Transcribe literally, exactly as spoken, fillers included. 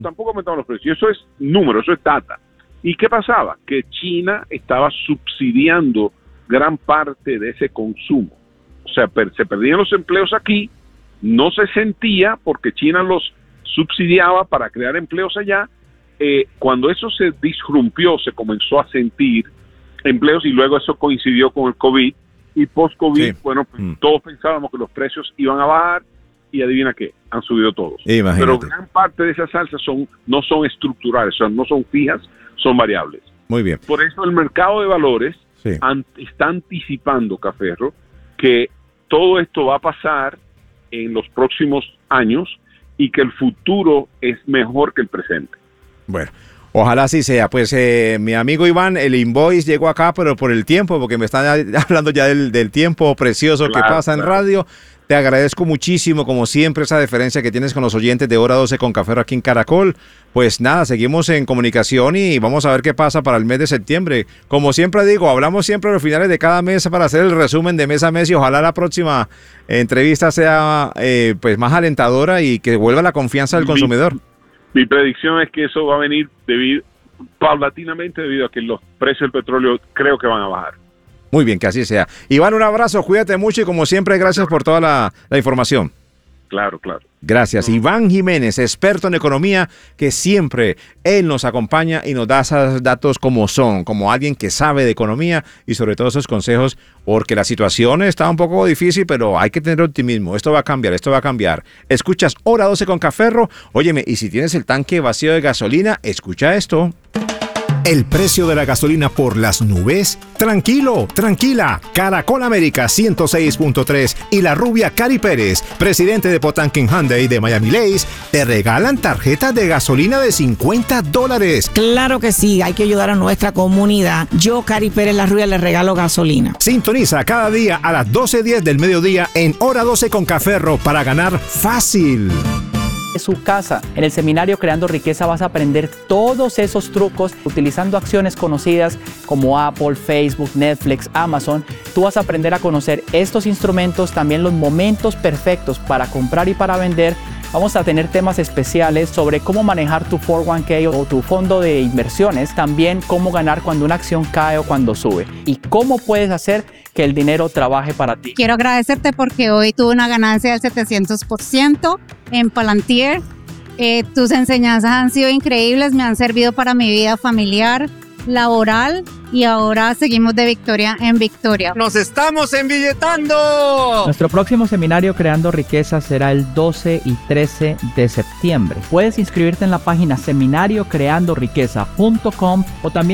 tampoco aumentaban los precios. Y eso es número, eso es data. ¿Y qué pasaba? Que China estaba subsidiando gran parte de ese consumo. O sea, per, se perdían los empleos aquí, no se sentía porque China los subsidiaba para crear empleos allá. Eh, cuando eso se disrumpió, se comenzó a sentir empleos y luego eso coincidió con el COVID y post-COVID, sí. bueno, pues, mm. todos pensábamos que los precios iban a bajar y adivina qué, han subido todos. Imagínate. Pero gran parte de esas alzas son, no son estructurales, o sea, no son fijas, son variables. Muy bien. Por eso el mercado de valores sí. an, está anticipando, Caferro, que todo esto va a pasar en los próximos años y que el futuro es mejor que el presente. Bueno, ojalá así sea. Pues eh, mi amigo Iván, el invoice llegó acá, pero por el tiempo, porque me están hablando ya del, del tiempo precioso claro, que pasa en claro. radio. Te agradezco muchísimo, como siempre, esa deferencia que tienes con los oyentes de Hora doce con Caferro aquí en Caracol. Pues nada, seguimos en comunicación y vamos a ver qué pasa para el mes de septiembre. Como siempre digo, hablamos siempre a los finales de cada mes para hacer el resumen de mes a mes y ojalá la próxima entrevista sea eh, pues más alentadora y que vuelva la confianza del consumidor. Mi, mi predicción es que eso va a venir debido, paulatinamente debido a que los precios del petróleo creo que van a bajar. Muy bien, que así sea. Iván, un abrazo, cuídate mucho y como siempre, gracias por toda la, la información. Claro, claro. Gracias. No. Iván Jiménez, experto en economía, que siempre él nos acompaña y nos da esos datos como son, como alguien que sabe de economía y sobre todo esos consejos, porque la situación está un poco difícil, pero hay que tener optimismo. Esto va a cambiar, esto va a cambiar. Escuchas Hora doce con Caferro. Óyeme, y si tienes el tanque vacío de gasolina, escucha esto. ¿El precio de la gasolina por las nubes? Tranquilo, tranquila. Caracol América ciento seis punto tres y la rubia Cari Pérez, presidente de Potanquín Hyundai de Miami Lakes, te regalan tarjetas de gasolina de cincuenta dólares. Claro que sí, hay que ayudar a nuestra comunidad. Yo, Cari Pérez, la rubia, le regalo gasolina. Sintoniza cada día a las doce diez del mediodía en Hora doce con Caferro para ganar fácil. Su casa. En el seminario Creando Riqueza vas a aprender todos esos trucos utilizando acciones conocidas como Apple, Facebook, Netflix, Amazon. Tú vas a aprender a conocer estos instrumentos, también los momentos perfectos para comprar y para vender. Vamos a tener temas especiales sobre cómo manejar tu cuatro uno K o tu fondo de inversiones, también cómo ganar cuando una acción cae o cuando sube y cómo puedes hacer que el dinero trabaje para ti. Quiero agradecerte porque hoy tuve una ganancia del setecientos por ciento en Palantir. Eh, tus enseñanzas han sido increíbles, me han servido para mi vida familiar, laboral y ahora seguimos de victoria en victoria. ¡Nos estamos embilletando! Nuestro próximo seminario Creando Riqueza será el doce y trece de septiembre. Puedes inscribirte en la página seminario creando riqueza punto com o también